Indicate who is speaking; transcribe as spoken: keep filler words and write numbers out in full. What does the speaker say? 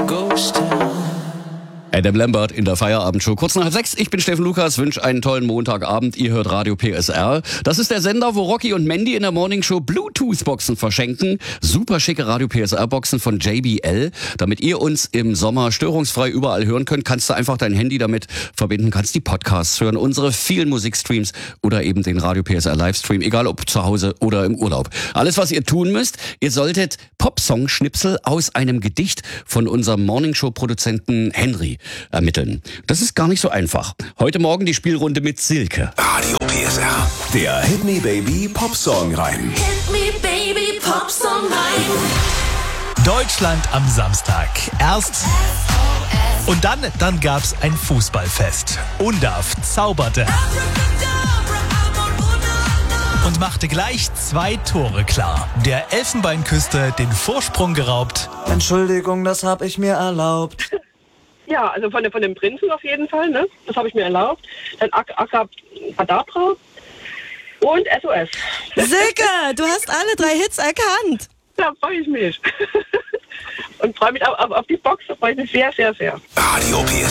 Speaker 1: ghost town.
Speaker 2: Adam Lambert in der Feierabendshow. Kurz nach halb sechs, ich bin Steffen Lukas, wünsche einen tollen Montagabend. Ihr hört Radio P S R. Das ist der Sender, wo Rocky und Mandy in der Morningshow Bluetooth-Boxen verschenken. Super schicke Radio P S R-Boxen von J B L. Damit ihr uns im Sommer störungsfrei überall hören könnt, kannst du einfach dein Handy damit verbinden, kannst die Podcasts hören, unsere vielen Musikstreams oder eben den Radio P S R Livestream, egal ob zu Hause oder im Urlaub. Alles, was ihr tun müsst, ihr solltet Popsong-Schnipsel aus einem Gedicht von unserem Morningshow-Produzenten Henry ermitteln. Das ist gar nicht so einfach. Heute Morgen die Spielrunde mit Silke.
Speaker 3: Radio P S R, der Hit Me Baby Popsong rein.
Speaker 4: Hit me baby, Popsong rein.
Speaker 5: Deutschland am Samstag. Erst und dann, dann gab's ein Fußballfest. Undav zauberte und machte gleich zwei Tore klar. Der Elfenbeinküste den Vorsprung geraubt.
Speaker 6: Entschuldigung, das hab ich mir erlaubt.
Speaker 7: Ja, also von, von dem Prinzen auf jeden Fall, ne? Das habe ich mir erlaubt. Dann Abracadabra und S O S.
Speaker 8: Silke, du hast alle drei Hits erkannt.
Speaker 7: Da freue ich mich. Und freue mich auf, auf, auf die Box, da freue ich mich sehr, sehr, sehr.
Speaker 3: Radio P S R.